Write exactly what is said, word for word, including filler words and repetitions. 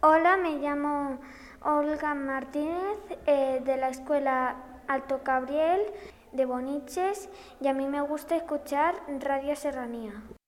Hola, me llamo Olga Martínez, eh, de la Escuela Alto Cabriel de Boniches, y a mí me gusta escuchar Radio Serranía.